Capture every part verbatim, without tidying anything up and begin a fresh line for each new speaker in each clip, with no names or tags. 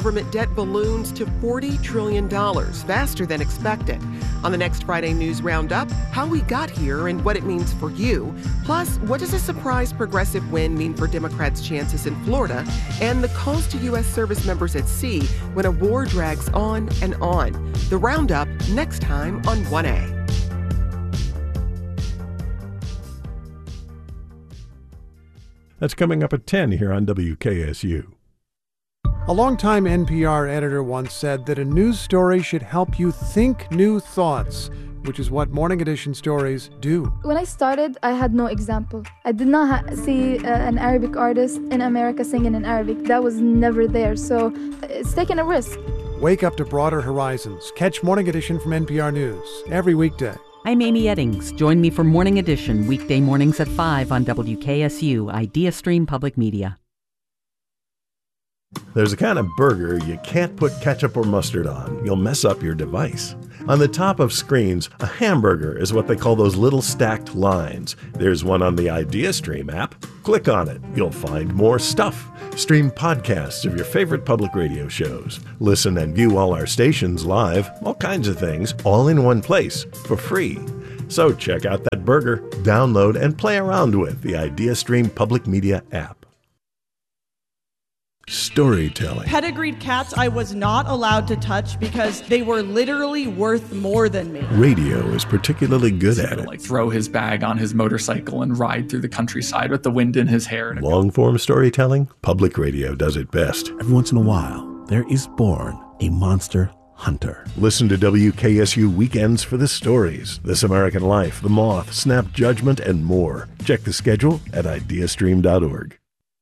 Government debt balloons to forty trillion dollars, faster than expected. On the next Friday News Roundup, how we got here and what it means for you. Plus, what does a surprise progressive win mean for Democrats' chances in Florida? And the calls to U S service members at sea when a war drags on and on. The Roundup next time on one A.
That's coming up at ten here on W K S U.
A longtime N P R editor once said that a news story should help you think new thoughts, which is what Morning Edition stories do.
When I started, I had no example. I did not ha- see uh, an Arabic artist in America singing in Arabic. That was never there, so it's taking a risk.
Wake up to broader horizons. Catch Morning Edition from N P R News every weekday.
I'm Amy Eddings. Join me for Morning Edition, weekday mornings at five on W K S U, Idea Stream Public Media.
There's a kind of burger you can't put ketchup or mustard on. You'll mess up your device. On the top of screens, a hamburger is what they call those little stacked lines. There's one on the IdeaStream app. Click on it. You'll find more stuff. Stream podcasts of your favorite public radio shows. Listen and view all our stations live, all kinds of things, all in one place for free. So check out that burger, download, and play around with the IdeaStream Public Media app. Storytelling.
Pedigreed cats I was not allowed to touch because they were literally worth more than me.
Radio is particularly good at it.
Like throw his bag on his motorcycle and ride through the countryside with the wind in his hair.
Long-form storytelling, public radio does it best.
Every once in a while, there is born a monster hunter.
Listen to W K S U Weekends for the stories, This American Life, The Moth, Snap Judgment, and more. Check the schedule at ideastream dot org.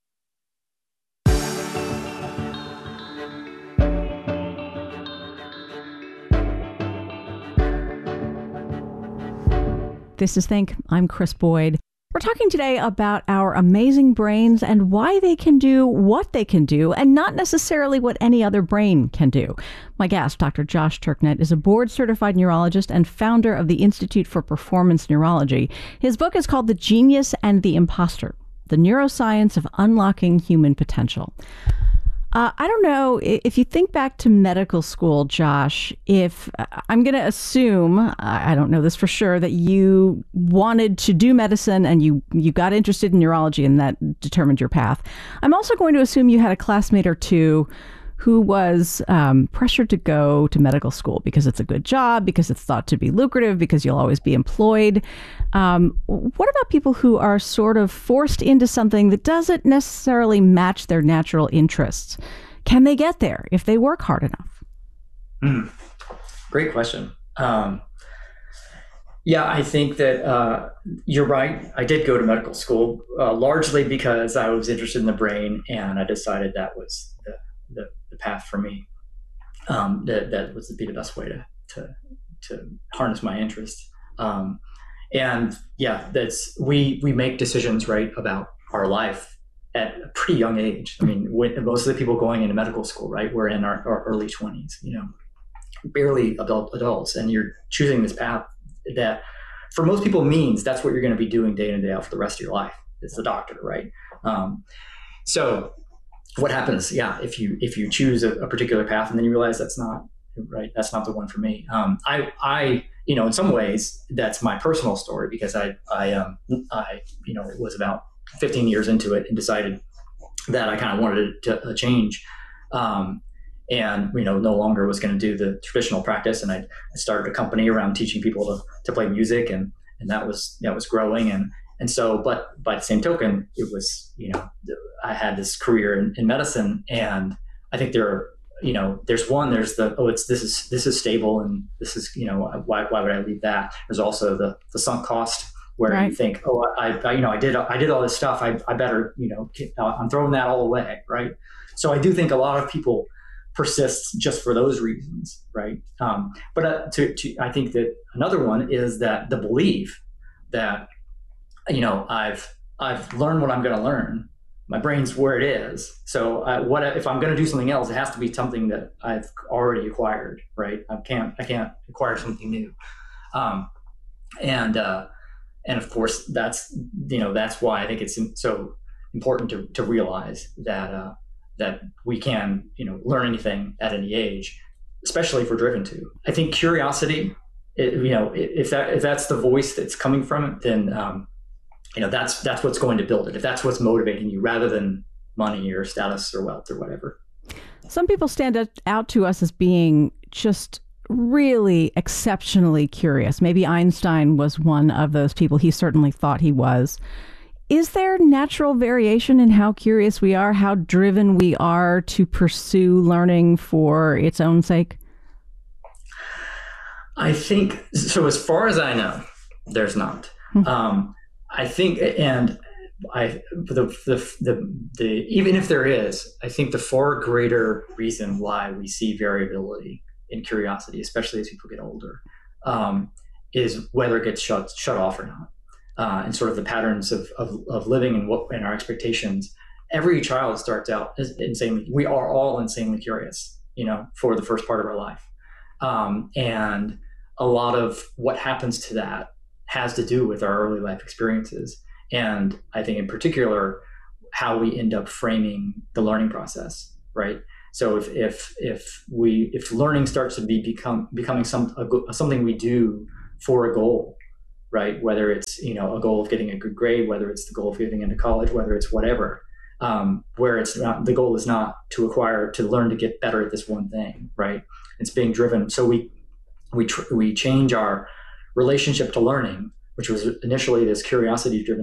This is Think. I'm Chris Boyd. We're talking today about our amazing brains and why they can do what they can do and not necessarily what any other brain can do. My guest, Doctor Josh Turknett, is a board-certified neurologist and founder of the Institute for Performance Neurology. His book is called The Genius and the Imposter: The Neuroscience of Unlocking Human Potential. Uh, I don't know, if you think back to medical school, Josh, if uh, I'm going to assume, I don't know this for sure, that you wanted to do medicine and you, you got interested in neurology and that determined your path. I'm also going to assume you had a classmate or two who was um, pressured to go to medical school because it's a good job, because it's thought to be lucrative, because you'll always be employed. Um, what about people who are sort of forced into something that doesn't necessarily match their natural interests? Can they get there if they work hard enough?
Mm, great question. Um, yeah, I think that uh, you're right. I did go to medical school uh, largely because I was interested in the brain, and I decided that was the the, the path for me. Um, that that was to be the best way to to to harness my interest. Um, and yeah, that's we we make decisions right about our life at a pretty young age. I mean, when, most of the people going into medical school, right, we're in our, our early twenties, you know, barely adult adults, and you're choosing this path that for most people means that's what you're going to be doing day in and day out for the rest of your life. It's the doctor, right? Um, so what happens? Yeah, if you if you choose a, a particular path and then you realize that's not right, that's not the one for me. Um, I I you know in some ways that's my personal story because I I um I you know it was about fifteen years into it and decided that I kind of wanted to uh, change, um, and you know no longer was going to do the traditional practice, and I, I started a company around teaching people to to play music, and and that was that was growing and. And so, but by the same token, it was, you know, I had this career in, in medicine, and I think there are, you know, there's one, there's the, oh, it's, this is, this is stable. And this is, you know, why, why would I leave that? There's also the, the sunk cost where right. you think, oh, I, I, you know, I did, I did all this stuff. I, I better, you know, I'm throwing that all away. Right. So I do think a lot of people persist just for those reasons. Right. Um, but uh, to, to, I think that another one is that the belief that, you know, I've I've learned what I'm going to learn. My brain's where it is. So I, what if I'm going to do something else? It has to be something that I've already acquired, right? I can't I can't acquire something new. Um, and uh, and of course that's you know that's why I think it's so important to to realize that uh, that we can, you know, learn anything at any age, especially if we're driven to. I think curiosity, it, you know, if that if that's the voice that's coming from it, then um, you know that's that's what's going to build it. If that's what's motivating you, rather than money or status or wealth or whatever.
Some people stand out to us as being just really exceptionally curious. Maybe Einstein was one of those people. He certainly thought he was. Is there natural variation in how curious we are, how driven we are to pursue learning for its own sake?
I think, so as far as I know, there's not. Hmm. Um, I think, and I, the, the, the, the, even if there is, I think the far greater reason why we see variability in curiosity, especially as people get older, um, is whether it gets shut, shut off or not. Uh, and sort of the patterns of, of, of living and what and our expectations. Every child starts out as insanely, we are all insanely curious, you know, for the first part of our life. Um, and a lot of what happens to that has to do with our early life experiences. And I think in particular, how we end up framing the learning process, right? So if if if we if learning starts to be become becoming some a, something we do for a goal, right? Whether it's, you know, a goal of getting a good grade, whether it's the goal of getting into college, whether it's whatever, um, where it's not, the goal is not to acquire, to learn to get better at this one thing, right? It's being driven. So we, we, tr- we change our relationship to learning, which was initially this curiosity driven